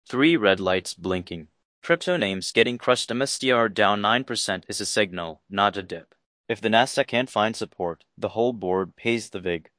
Three red lights blinking. Crypto names getting crushed. MSTR down 9% is a signal, not a dip. If the Nasdaq can't find support, the whole board pays the VIG.